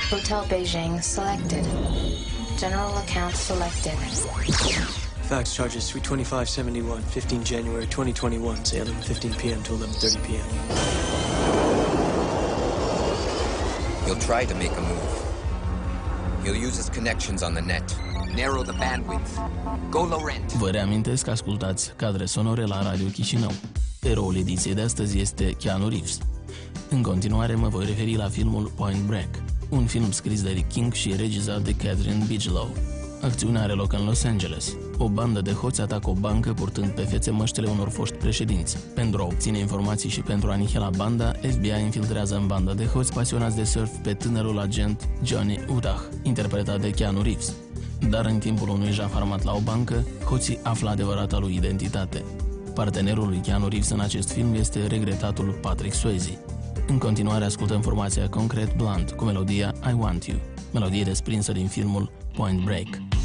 Hotel Beijing selected. General account selected. Fax charges 32571, 15 January 2021, say 11:15 p.m. to 11:30 p.m. He'll try to make a move. He'll use his connections on the net. Narrow the bandwidth. Go low rent. Vă reamintesc că ascultați cadre sonore la Radio Chișinău. Eroul ediției de astăzi este Keanu Reeves. În continuare mă voi referi la filmul Point Break, un film scris de Rick King și regizat de Catherine Bigelow. Acțiunea are loc în Los Angeles. O bandă de hoți atacă o bancă purtând pe fețe măștile unor foști președinți. Pentru a obține informații și pentru a anihila banda, FBI infiltrează în banda de hoți pasionați de surf pe tânărul agent Johnny Utah, interpretat de Keanu Reeves. Dar în timpul unui jaf armat la o bancă, hoții află adevărata lui identitate. Partenerul lui Keanu Reeves în acest film este regretatul Patrick Swayze. În continuare ascultăm formația Concrete Blunt cu melodia I Want You, melodie desprinsă din filmul Point Break.